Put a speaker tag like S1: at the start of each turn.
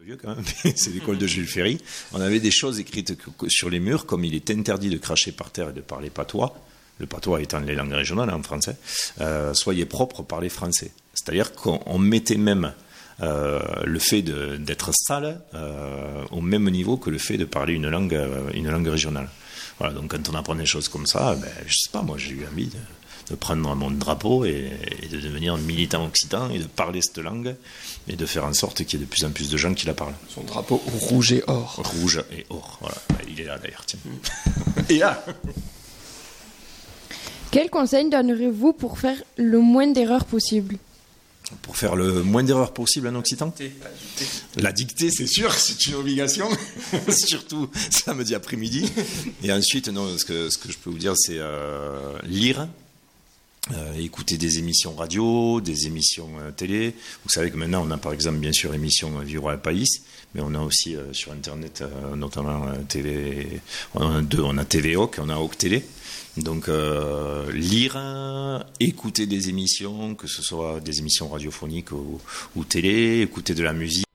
S1: Vieux quand même, c'est l'école de Jules Ferry. On avait des choses écrites sur les murs, comme il est interdit de cracher par terre et de parler patois, le patois étant les langues régionales en français, soyez propre, parlez français. C'est-à-dire qu'on mettait même le fait d'être sale au même niveau que le fait de parler une langue régionale. Voilà, donc quand on apprend des choses comme ça, je sais pas, moi j'ai eu envie de prendre mon drapeau et de devenir militant occitan et de parler cette langue et de faire en sorte qu'il y ait de plus en plus de gens qui la parlent.
S2: Son drapeau rouge et or.
S1: Rouge et or, voilà. Il est là d'ailleurs, tiens. Et là.
S3: Quel conseil donnerez-vous pour faire le moins d'erreurs possible ?
S1: Pour faire le moins d'erreurs possible en occitan ? La dictée, c'est sûr, c'est une obligation, surtout samedi après-midi. Et ensuite, non, ce que je peux vous dire, c'est lire, écouter des émissions radio, des émissions télé. Vous savez que maintenant, on a par exemple, bien sûr, l'émission Vivre à País, mais on a aussi sur Internet, notamment télé. On a TV Hoc, on a Hoc Télé. Donc lire, écouter des émissions, que ce soit des émissions radiophoniques ou télé, écouter de la musique.